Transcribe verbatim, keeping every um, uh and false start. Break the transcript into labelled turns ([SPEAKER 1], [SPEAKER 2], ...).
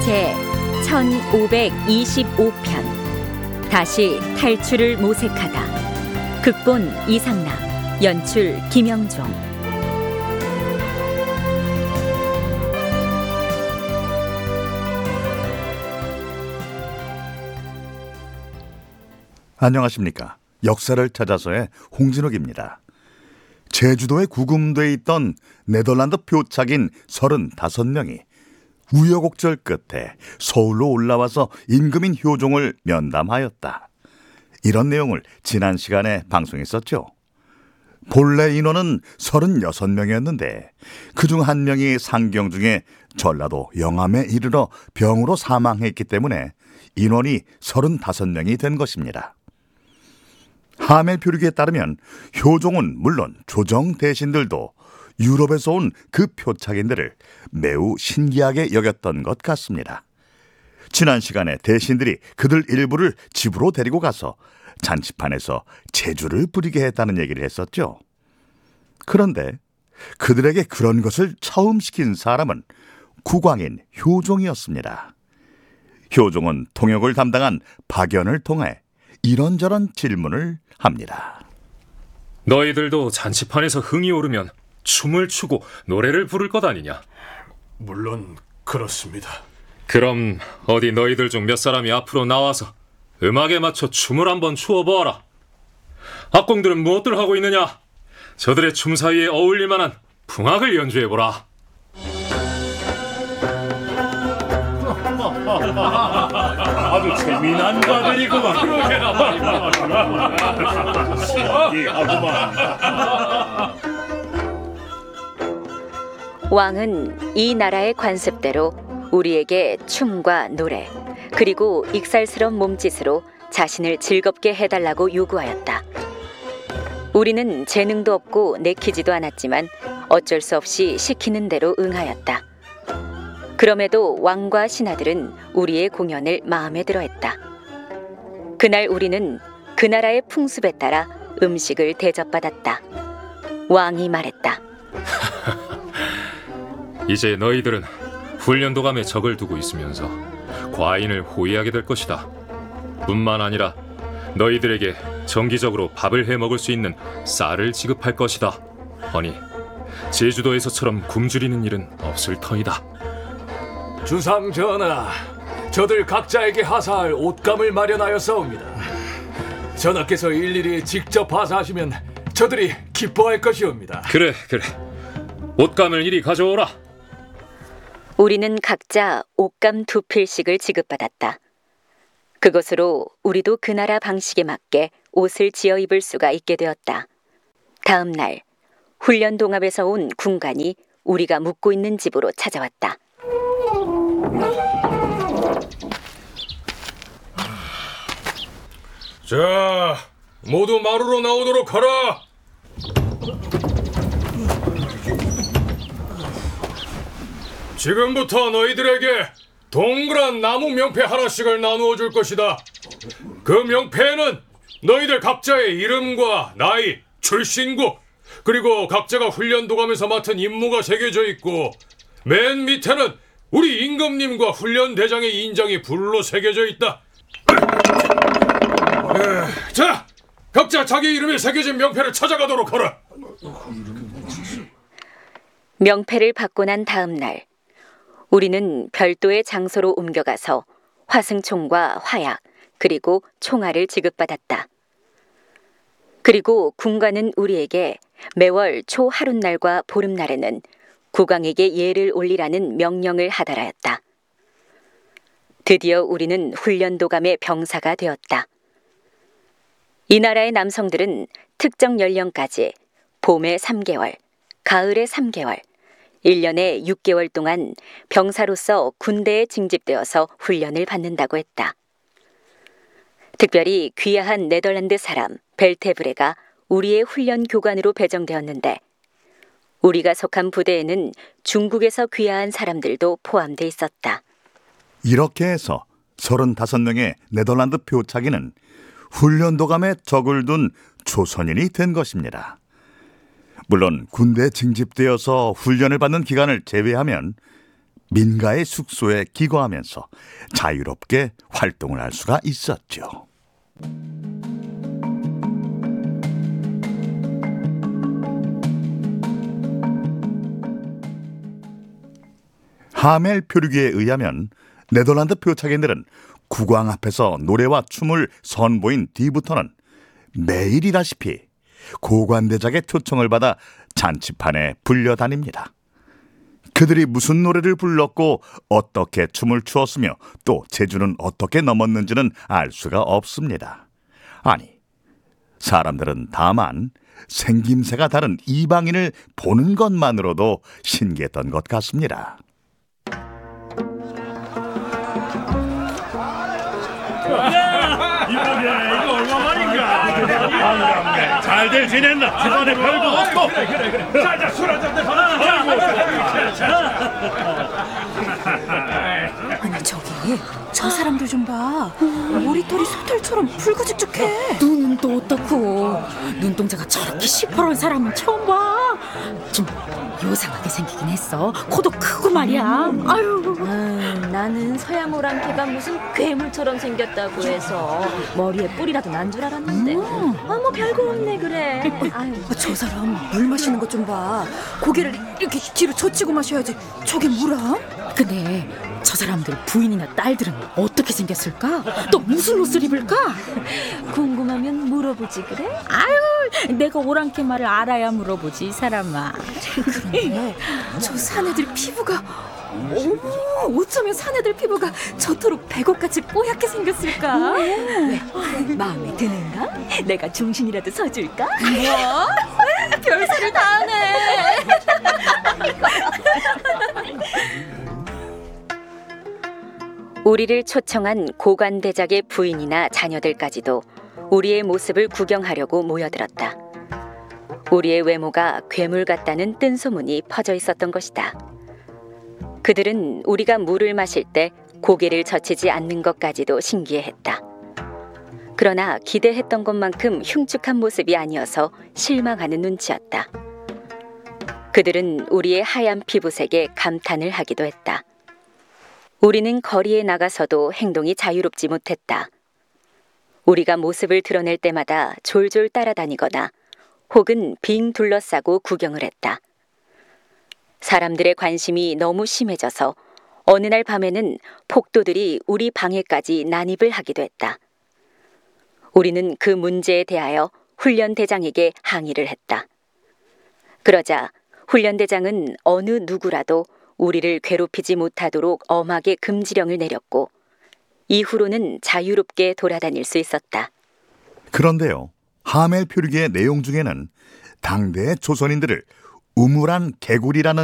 [SPEAKER 1] 제천오백이십오 편 다시 탈출을 모색하다. 극본 이상락, 연출 김영종.
[SPEAKER 2] 안녕하십니까. 역사를 찾아서의 홍진욱입니다. 제주도에 구금돼 있던 네덜란드 표착인 서른다섯 명이 우여곡절 끝에 서울로 올라와서 임금인 효종을 면담하였다. 이런 내용을 지난 시간에 방송했었죠. 본래 인원은 서른여섯 명이었는데 그중 한 명이 상경 중에 전라도 영암에 이르러 병으로 사망했기 때문에 인원이 서른다섯 명이 된 것입니다. 하멜 표류기에 따르면 효종은 물론 조정 대신들도 유럽에서 온 그 표착인들을 매우 신기하게 여겼던 것 같습니다. 지난 시간에 대신들이 그들 일부를 집으로 데리고 가서 잔치판에서 제주를 부리게 했다는 얘기를 했었죠. 그런데 그들에게 그런 것을 처음 시킨 사람은 국왕인 효종이었습니다. 효종은 통역을 담당한 박연을 통해 이런저런 질문을 합니다.
[SPEAKER 3] 너희들도 잔치판에서 흥이 오르면 춤을 추고 노래를 부를 것 아니냐?
[SPEAKER 4] 물론 그렇습니다.
[SPEAKER 3] 그럼 어디 너희들 중 몇 사람이 앞으로 나와서 음악에 맞춰 춤을 한번 추어보아라. 악공들은 무엇들 하고 있느냐? 저들의 춤 사이에 어울릴 만한 풍악을 연주해보라.
[SPEAKER 4] 아주 재미난 가들이구만. 신기하구만.
[SPEAKER 1] 왕은 이 나라의 관습대로 우리에게 춤과 노래, 그리고 익살스러운 몸짓으로 자신을 즐겁게 해달라고 요구하였다. 우리는 재능도 없고 내키지도 않았지만 어쩔 수 없이 시키는 대로 응하였다. 그럼에도 왕과 신하들은 우리의 공연을 마음에 들어했다. 그날 우리는 그 나라의 풍습에 따라 음식을 대접받았다. 왕이 말했다.
[SPEAKER 3] 이제 너희들은 훈련도감에 적을 두고 있으면서 과인을 호위하게 될 것이다. 뿐만 아니라 너희들에게 정기적으로 밥을 해 먹을 수 있는 쌀을 지급할 것이다. 허니 제주도에서처럼 굶주리는 일은 없을 터이다.
[SPEAKER 4] 주상 전하, 저들 각자에게 하사할 옷감을 마련하였사옵니다. 전하께서 일일이 직접 하사하시면 저들이 기뻐할 것이옵니다.
[SPEAKER 3] 그래 그래, 옷감을 이리 가져오라.
[SPEAKER 1] 우리는 각자 옷감 두 필씩을 지급받았다. 그것으로 우리도 그 나라 방식에 맞게 옷을 지어 입을 수가 있게 되었다. 다음 날 훈련 동합에서 온 군관이 우리가 묵고 있는 집으로 찾아왔다.
[SPEAKER 4] 자, 모두 마루로 나오도록 하라. 지금부터 너희들에게 동그란 나무 명패 하나씩을 나누어 줄 것이다. 그 명패에는 너희들 각자의 이름과 나이, 출신국, 그리고 각자가 훈련 도감에서 맡은 임무가 새겨져 있고, 맨 밑에는 우리 임금님과 훈련 대장의 인장이 불로 새겨져 있다. 에, 자, 각자 자기 이름이 새겨진 명패를 찾아가도록 하라.
[SPEAKER 1] 명패를 받고 난 다음 날 우리는 별도의 장소로 옮겨가서 화승총과 화약, 그리고 총알을 지급받았다. 그리고 군관은 우리에게 매월 초 하룻날과 보름날에는 국왕에게 예를 올리라는 명령을 하달하였다. 드디어 우리는 훈련도감의 병사가 되었다. 이 나라의 남성들은 특정 연령까지 봄에 삼 개월, 가을에 삼 개월, 일 년에 육 개월 동안 병사로서 군대에 징집되어서 훈련을 받는다고 했다. 특별히 귀화한 네덜란드 사람 벨테브레가 우리의 훈련 교관으로 배정되었는데, 우리가 속한 부대에는 중국에서 귀화한 사람들도 포함돼 있었다.
[SPEAKER 2] 이렇게 해서 서른다섯 명의 네덜란드 표차기는 훈련도감에 적을 둔 조선인이 된 것입니다. 물론 군대에 징집되어서 훈련을 받는 기간을 제외하면 민가의 숙소에 기거하면서 자유롭게 활동을 할 수가 있었죠. 하멜 표류기에 의하면 네덜란드 표창인들은 국왕 앞에서 노래와 춤을 선보인 뒤부터는 매일이라시피 고관대작의 초청을 받아 잔치판에 불려다닙니다. 그들이 무슨 노래를 불렀고 어떻게 춤을 추었으며 또 제주는 어떻게 넘었는지는 알 수가 없습니다. 아니, 사람들은 다만 생김새가 다른 이방인을 보는 것만으로도 신기했던 것 같습니다.
[SPEAKER 5] 이보게 이거 얼마만인가? 반갑네. 잘들 지냈나? 집안에 별거 없고. 그래 그래 그래. 자자 술 한잔
[SPEAKER 6] 아니 저기 저 사람들 좀 봐. 머리털이 소털처럼 붉어죽죽해.
[SPEAKER 7] 눈은 또 어떻고? 눈동자가 저렇게 시퍼런 사람은 처음 봐. 좀 요상하게 생기긴 했어. 코도 크고 말이야. 아유.
[SPEAKER 1] 아유, 나는 서양 오랑캐가 무슨 괴물처럼 생겼다고 해서 머리에 뿔이라도 난 줄 알았는데
[SPEAKER 7] 음.
[SPEAKER 1] 아, 뭐 별거 없네 그래. 아유.
[SPEAKER 6] 저 사람 물 마시는 것 좀 봐. 고개를 이렇게 뒤로 젖히고 마셔야지. 저게 뭐라?
[SPEAKER 7] 근데 저 사람들 부인이나 딸들은 어떻게 생겼을까? 또 무슨 옷을 입을까?
[SPEAKER 1] 궁금하면 물어보지 그래?
[SPEAKER 7] 아유, 내가 오랑캐 말을 알아야 물어보지 이 사람아.
[SPEAKER 6] 그런데 저 사내들 피부가 어머, 어쩌면 사내들 피부가 저토록 백옥같이 뽀얗게 생겼을까? 왜? 마음에 드는가? 내가 중신이라도 서줄까? 뭐? 별소리를 다 하네.
[SPEAKER 1] 우리를 초청한 고관대작의 부인이나 자녀들까지도 우리의 모습을 구경하려고 모여들었다. 우리의 외모가 괴물 같다는 뜬소문이 퍼져 있었던 것이다. 그들은 우리가 물을 마실 때 고개를 젖히지 않는 것까지도 신기해했다. 그러나 기대했던 것만큼 흉측한 모습이 아니어서 실망하는 눈치였다. 그들은 우리의 하얀 피부색에 감탄을 하기도 했다. 우리는 거리에 나가서도 행동이 자유롭지 못했다. 우리가 모습을 드러낼 때마다 졸졸 따라다니거나 혹은 빙 둘러싸고 구경을 했다. 사람들의 관심이 너무 심해져서 어느 날 밤에는 폭도들이 우리 방에까지 난입을 하기도 했다. 우리는 그 문제에 대하여 훈련대장에게 항의를 했다. 그러자 훈련대장은 어느 누구라도 우리를 괴롭히지 못하도록 엄하게 금지령을 내렸고 이후로는 자유롭게 돌아다닐 수 있었다.
[SPEAKER 2] 그런데요, 하멜 표류기의 내용 중에는 당대의 조선인들을 우물한 개구리라는